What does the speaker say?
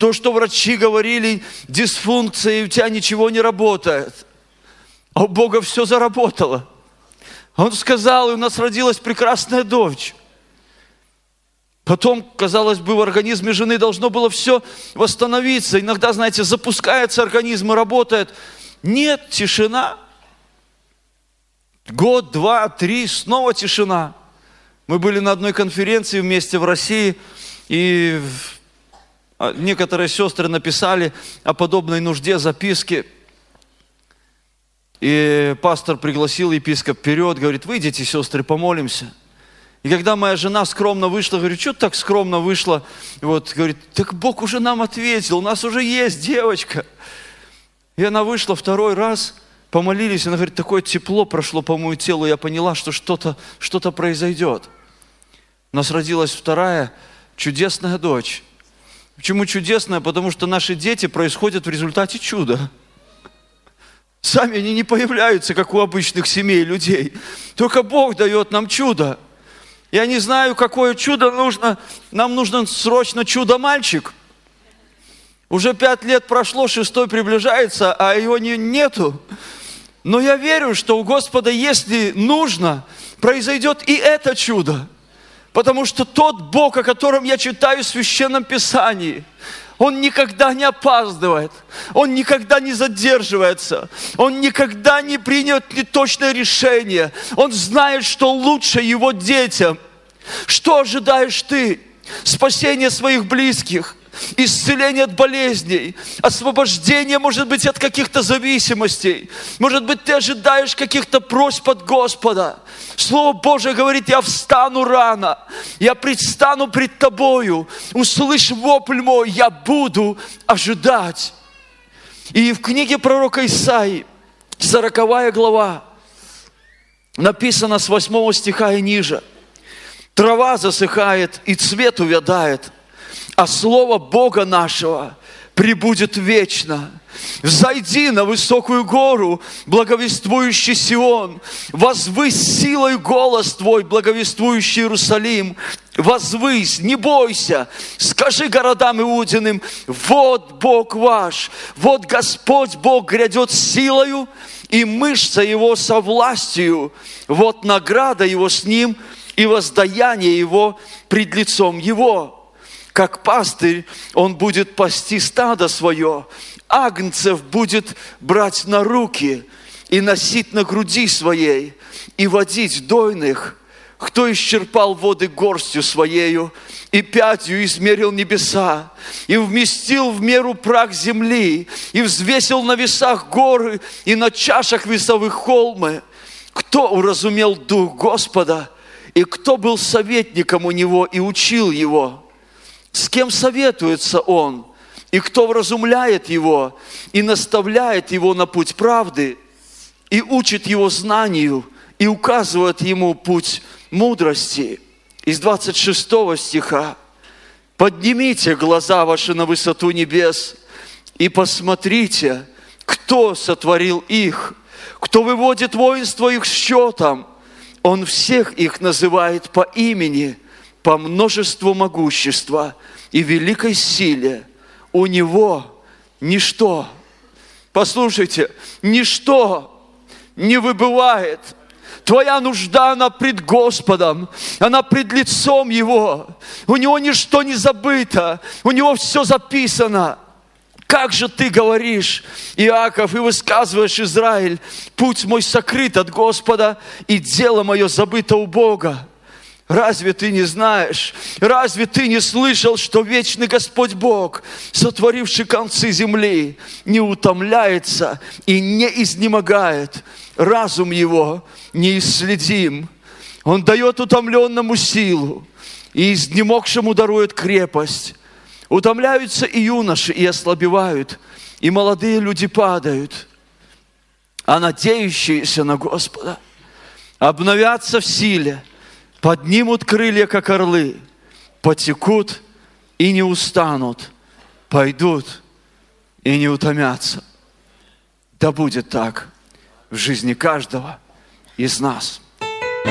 То, что врачи говорили, дисфункция, и у тебя ничего не работает. А у Бога все заработало. Он сказал, и у нас родилась прекрасная дочь. Потом, казалось бы, в организме жены должно было все восстановиться. Иногда, знаете, запускается организм и работает. Нет, тишина. Год, 2, 3, снова тишина. Мы были на одной конференции вместе в России, и некоторые сестры написали о подобной нужде записки. И пастор пригласил епископ вперед, говорит, выйдите, сестры, помолимся. И когда моя жена скромно вышла, говорю, что ты так скромно вышла? Вот, говорит, так Бог уже нам ответил, у нас уже есть девочка. И она вышла второй раз, помолились, она говорит, такое тепло прошло по моему телу, я поняла, что что-то произойдет. У нас родилась вторая чудесная дочь. Почему чудесная? Потому что наши дети происходят в результате чуда. Сами они не появляются, как у обычных семей людей. Только Бог дает нам чудо. Я не знаю, какое чудо нужно. Нам нужен срочно чудо-мальчик. Уже 5 лет прошло, 6-й приближается, а его нету. Но я верю, что у Господа, если нужно, произойдет и это чудо. Потому что тот Бог, о котором я читаю в Священном Писании, Он никогда не опаздывает, Он никогда не задерживается, Он никогда не примет неточное решение. Он знает, что лучше Его детям. Что ожидаешь ты? Спасение своих близких, исцеление от болезней, освобождение, может быть, от каких-то зависимостей. Может быть, ты ожидаешь каких-то просьб от Господа. Слово Божие говорит, я встану рано, я предстану пред тобою, услышь вопль мой, я буду ожидать. И в книге пророка Исаии, 40 глава, написано с 8 стиха и ниже. Трава засыхает и цвет увядает, а слово Бога нашего пребудет вечно. Взойди на высокую гору, благовествующий Сион, возвысь силой голос твой, благовествующий Иерусалим. Возвысь, не бойся, скажи городам Иудиным, вот Бог ваш, вот Господь Бог грядет с силою, и мышца Его со властью, вот награда Его с Ним, и воздаяние Его пред лицом Его. Как пастырь Он будет пасти стадо свое, агнцев будет брать на руки и носить на груди своей, и водить дойных. Кто исчерпал воды горстью своею, и пятью измерил небеса, и вместил в меру прах земли, и взвесил на весах горы, и на чашах весовых холмы. Кто уразумел дух Господа, и кто был советником у Него и учил Его? С кем советуется Он, и кто вразумляет Его, и наставляет Его на путь правды, и учит Его знанию, и указывает Ему путь мудрости. Из 26 стиха. Поднимите глаза ваши на высоту небес, и посмотрите, кто сотворил их, кто выводит воинство их счетом. Он всех их называет по имени, по множеству могущества и великой силе. У Него ничто, послушайте, ничто не выбывает. Твоя нужда, она пред Господом, она пред лицом Его. У Него ничто не забыто, у Него все записано. Как же ты говоришь, Иаков, и высказываешь, Израиль, путь мой сокрыт от Господа, и дело мое забыто у Бога. Разве ты не знаешь, разве ты не слышал, что вечный Господь Бог, сотворивший концы земли, не утомляется и не изнемогает? Разум Его неисследим. Он дает утомленному силу, и изнемогшему дарует крепость. Утомляются и юноши, и ослабевают, и молодые люди падают. А надеющиеся на Господа обновятся в силе, поднимут крылья, как орлы, потекут и не устанут, пойдут и не утомятся. Да будет так в жизни каждого из нас.